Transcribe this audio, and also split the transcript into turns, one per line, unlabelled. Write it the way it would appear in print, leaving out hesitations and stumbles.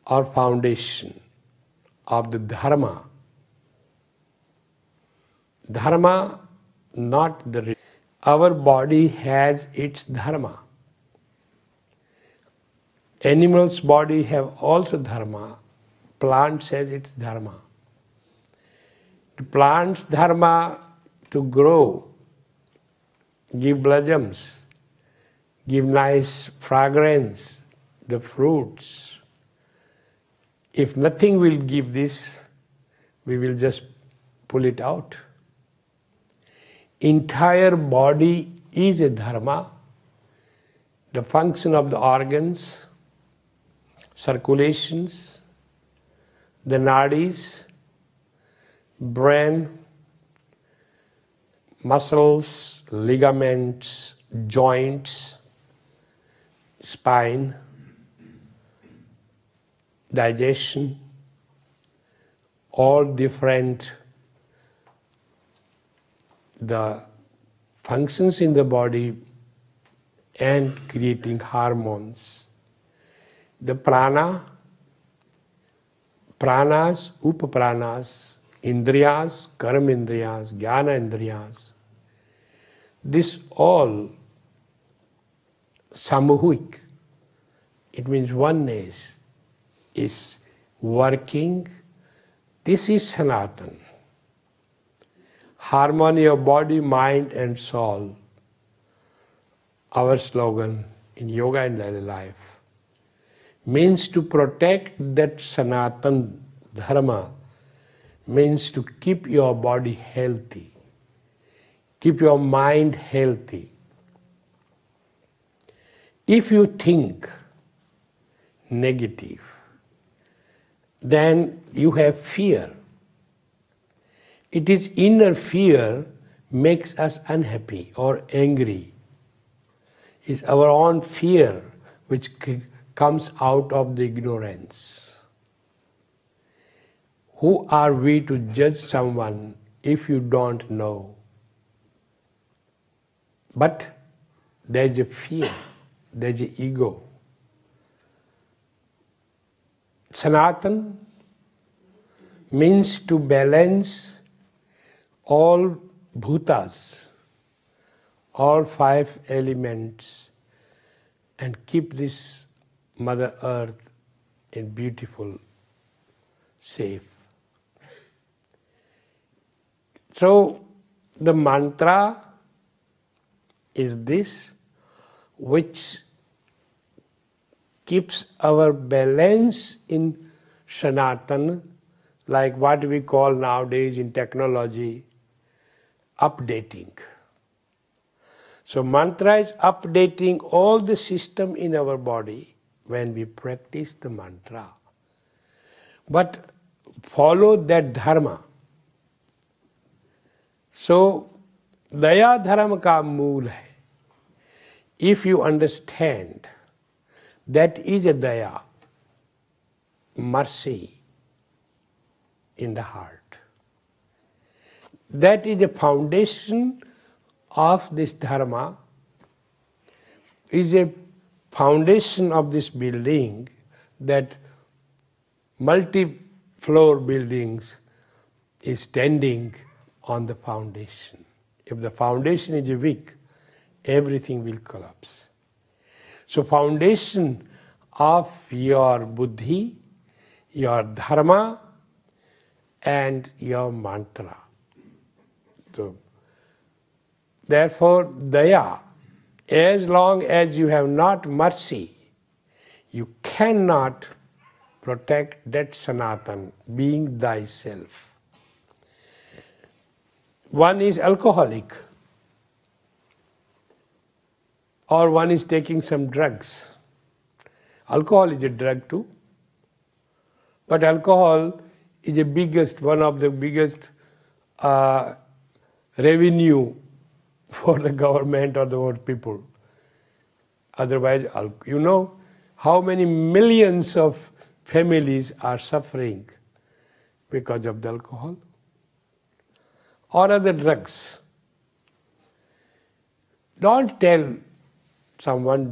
or foundation of the dharma. Dharma, not the... Our body has its dharma. Animals' body have also dharma. Plants has its dharma. The plant's dharma to grow, give blossoms, give nice fragrance, the fruits. If nothing will give this, we will just pull it out. Entire body is a dharma. The function of the organs, circulations, the nadis, brain, muscles, ligaments, joints, spine, digestion, all different the functions in the body and creating hormones. The pranas, upapranas, indriyas, karmendriyas, jnanendriyas, this all samuhik, it means oneness, is working. This is Sanatan. Harmony of body, mind and soul. Our slogan in yoga and daily life means to protect that Sanatan Dharma, means to keep your body healthy, keep your mind healthy. If you think negative, then you have fear. It is inner fear makes us unhappy or angry. It's our own fear which comes out of the ignorance. Who are we to judge someone if you don't know? But there's a fear, there's an ego. Sanatan means to balance all bhutas, all five elements, and keep this Mother Earth in beautiful, safe. So the mantra is this, which keeps our balance in Sanatana, like what we call nowadays in technology, updating. So mantra is updating all the system in our body when we practice the mantra. But follow that dharma. So daya dharma ka mool hai. If you understand, that is a daya, mercy in the heart. That is the foundation of this dharma, is a foundation of this building, that multi-floor buildings is standing on the foundation. If the foundation is weak, everything will collapse. So foundation of your buddhi, your dharma and your mantra. So therefore daya, as long as you have not mercy, you cannot protect that Sanatan, being thyself. One is alcoholic, or one is taking some drugs. Alcohol is a drug too, but alcohol is one of the biggest revenue for the government or the people. Otherwise, you know how many millions of families are suffering because of the alcohol or other drugs. Don't tell someone